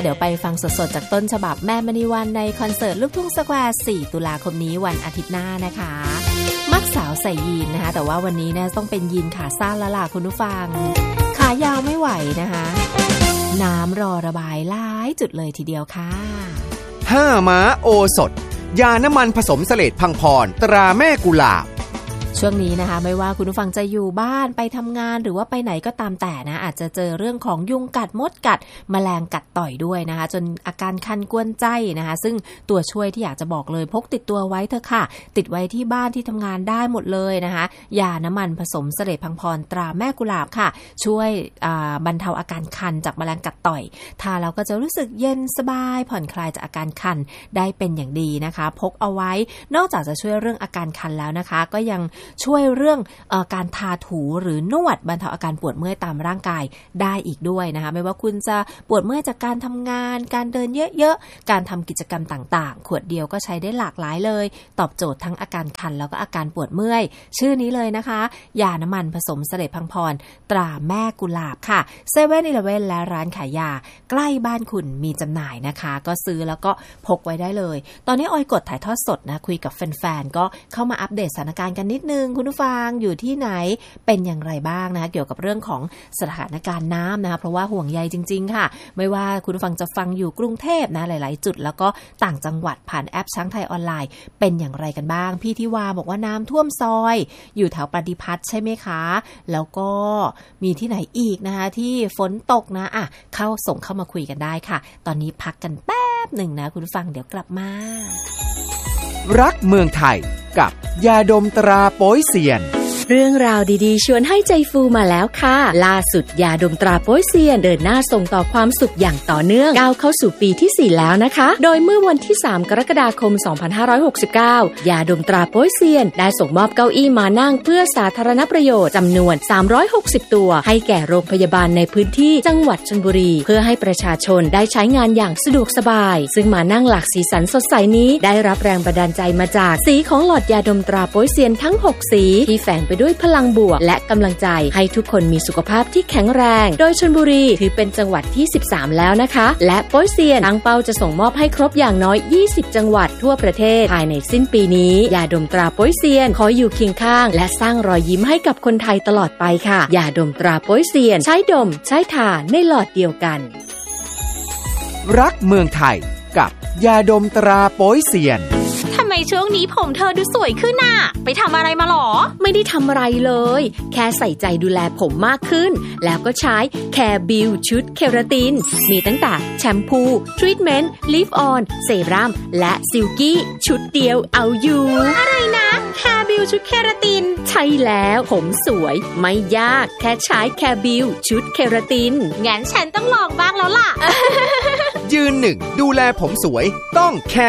เดี๋ยวไปฟังสดๆจากต้นฉบับแม่มณีวันในคอนเสิร์ตลูกทุ่งสแควร์ 4 ตุลาคมนี้วันอาทิตย์หน้านะคะมักสาวใส่ยีนนะคะแต่ว่าวันนี้เนี่ยต้องเป็นยีนขาสั้นแล้วล่ะคุณผู้ฟังขายาวไม่ไหวนะคะน้ำรอระบายหลายจุดเลยทีเดียวค่ะ 5 ม้าโอสถยาน้ำมันผสมเสลดพังพรตราแม่กุหลาบช่วงนี้นะคะไม่ว่าคุณผู้ฟังจะอยู่บ้านไปทำงานหรือว่าไปไหนก็ตามแต่นะอาจจะเจอเรื่องของยุงกัดมดกัดแมลงกัดต่อยด้วยนะคะจนอาการคันกวนใจนะคะซึ่งตัวช่วยที่อยากจะบอกเลยพกติดตัวไว้เถอะค่ะติดไว้ที่บ้านที่ทำงานได้หมดเลยนะคะยาน้ำมันผสมเสลดพังพรตราแม่กุหลาบค่ะช่วยบรรเทาอาการคันจากแมลงกัดต่อยทาแล้วก็จะรู้สึกเย็นสบายผ่อนคลายจากอาการคันได้เป็นอย่างดีนะคะพกเอาไว้นอกจากจะช่วยเรื่องอาการคันแล้วนะคะก็ยังช่วยเรื่องการทาถูหรือนวดบรรเทาอาการปวดเมื่อยตามร่างกายได้อีกด้วยนะคะไม่ว่าคุณจะปวดเมื่อยจากการทำงานการเดินเยอะๆการทำกิจกรรมต่างๆขวดเดียวก็ใช้ได้หลากหลายเลยตอบโจทย์ทั้งอาการคันแล้วก็อาการปวดเมื่อยชื่อนี้เลยนะคะยาน้ำมันผสมเสลดพังพรตราแม่กุหลาบค่ะ 7-Eleven และร้านขายยาใกล้บ้านคุณมีจำหน่ายนะคะก็ซื้อแล้วก็พกไว้ได้เลยตอนนี้ออยกดถ่ายทอดสดนะคุยกับแฟนๆก็เข้ามาอัปเดตสถานการณ์กันนิดนึงคุณผู้ฟังอยู่ที่ไหนเป็นอย่างไรบ้างนะคะเกี่ยวกับเรื่องของสถานการณ์น้ำนะคะเพราะว่าห่วงใยจริงๆค่ะไม่ว่าคุณผู้ฟังจะฟังอยู่กรุงเทพนะหลายๆจุดแล้วก็ต่างจังหวัดผ่านแอปช้างไทยออนไลน์เป็นอย่างไรกันบ้างพี่ทิวาบอกว่าน้ำท่วมซอยอยู่แถวปฏิพัฒน์ใช่ไหมคะแล้วก็มีที่ไหนอีกนะคะที่ฝนตกนะส่งเข้ามาคุยกันได้ค่ะตอนนี้พักกันแป๊บหนึ่งนะคุณผู้ฟังเดี๋ยวกลับมารักเมืองไทยกับยาดมตราโป๊ยเซียนเรื่องราวดีๆชวนให้ใจฟูมาแล้วค่ะล่าสุดยาดมตราโป๊ยเซียนเดินหน้าส่งต่อความสุขอย่างต่อเนื่องก้าวเข้าสู่ปีที่ 4 แล้วนะคะโดยเมื่อวันที่ 3 กรกฎาคม 2569 ยาดมตราโป๊ยเซียนได้ส่งมอบเก้าอี้มานั่งเพื่อสาธารณประโยชน์จำนวน360ตัวให้แก่โรงพยาบาลในพื้นที่จังหวัดชลบุรีเพื่อให้ประชาชนได้ใช้งานอย่างสะดวกสบายซึ่งมานั่งหลากสีสันสดใสนี้ได้รับแรงบันดาลใจมาจากสีของหลอดยาดมตราโป๊ยเซียนทั้ง6สีที่แฝงไปด้วยพลังบวกและกำลังใจให้ทุกคนมีสุขภาพที่แข็งแรงโดยชลบุรีถือเป็นจังหวัดที่13แล้วนะคะและโป๊ยเซียนตั้งเป้าจะส่งมอบให้ครบอย่างน้อย20จังหวัดทั่วประเทศภายในสิ้นปีนี้ยาดมตราโป๊ยเซียนขออยู่เคียงข้างและสร้างรอยยิ้มให้กับคนไทยตลอดไปค่ะยาดมตราโป๊ยเซียนใช้ดมใช้ทาในหลอดเดียวกันรักเมืองไทยกับยาดมตราโป๊ยเซียนทำไมช่วงนี้ผมเธอดูสวยขึ้นน่ะไปทำอะไรมาหรอไม่ได้ทำอะไรเลยแค่ใส่ใจดูแลผมมากขึ้นแล้วก็ใช้แคร์บิวชุดเคราตินมีตั้งแต่แชมพูทรีทเมนต์ลิฟออนเซรั่มและซิลกี้ชุดเดียวเอาอยู่อะไรนะแคร์บิวชุดเคราตินใช่แล้วผมสวยไม่ยากแค่ใช้แคร์บิวชุดเคราตินงั้นฉันต้องลองบ้างแล้วล่ะยืนหนึ่งดูแลผมสวยต้องแค